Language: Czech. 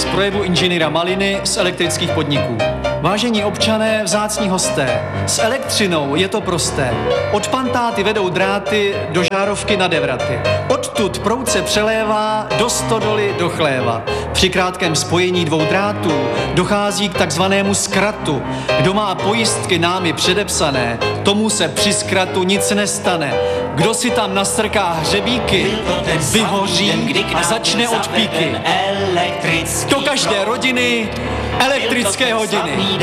projevu inženýra Maliny z elektrických podniků. Vážení občané, vzácní hosté, s elektřinou je to prosté. Od pantáty vedou dráty do žárovky na devraty. Odtud proud se přelévá do stodoly do chléva. Při krátkém spojení dvou drátů dochází k takzvanému zkratu. Kdo má pojistky námi předepsané, tomu se při zkratu nic nestane. Kdo si tam nastrká hřebíky, vyhoří a začne od píky. Do každé rodiny elektrické hodiny.